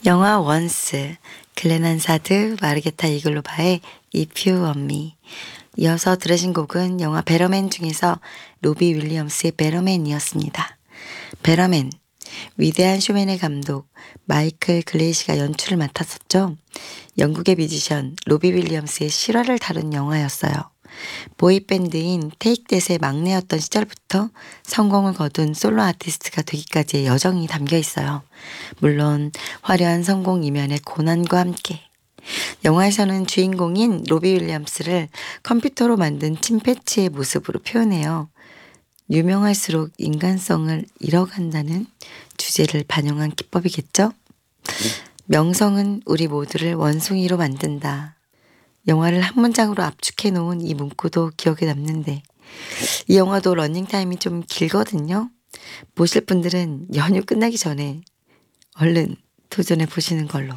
영화 원스, 글렌 한사드, 마르게타 이글로바의 If You Want Me. 이어서 들으신 곡은 영화 베러맨 중에서 로비 윌리엄스의 베러맨이었습니다. 베러맨, 위대한 쇼맨의 감독 마이클 글레이시가 연출을 맡았었죠. 영국의 뮤지션 로비 윌리엄스의 실화를 다룬 영화였어요. 보이밴드인 테이크댓의 막내였던 시절부터 성공을 거둔 솔로 아티스트가 되기까지의 여정이 담겨 있어요. 물론 화려한 성공 이면의 고난과 함께. 영화에서는 주인공인 로비 윌리엄스를 컴퓨터로 만든 침팬지의 모습으로 표현해요. 유명할수록 인간성을 잃어간다는 주제를 반영한 기법이겠죠? 명성은 우리 모두를 원숭이로 만든다. 영화를 한 문장으로 압축해 놓은 이 문구도 기억에 남는데 이 영화도 러닝타임이 좀 길거든요. 보실 분들은 연휴 끝나기 전에 얼른 도전해 보시는 걸로.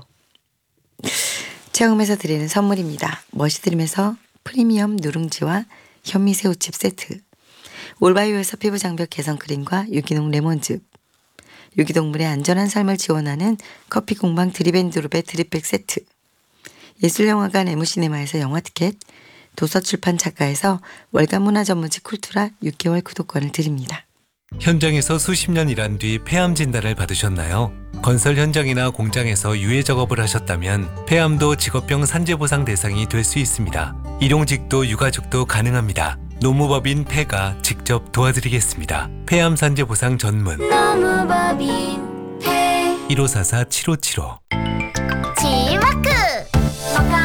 체험에서 드리는 선물입니다. 머시드림에서 프리미엄 누룽지와 현미새우칩 세트, 올바이오에서 피부장벽 개선 크림과 유기농 레몬즙, 유기동물의 안전한 삶을 지원하는 커피공방 드립앤드룹의 드립백 세트, 예술영화관 에무시네마에서 영화티켓, 도서출판 작가에서 월간 문화전문지 쿨투라 6개월 구독권을 드립니다. 현장에서 수십 년 일한 뒤 폐암 진단을 받으셨나요? 건설 현장이나 공장에서 유해 작업을 하셨다면 폐암도 직업병 산재보상 대상이 될 수 있습니다. 일용직도 유가족도 가능합니다. 노무법인 폐가 직접 도와드리겠습니다. 폐암 산재보상 전문 노무법인 폐 1544-7575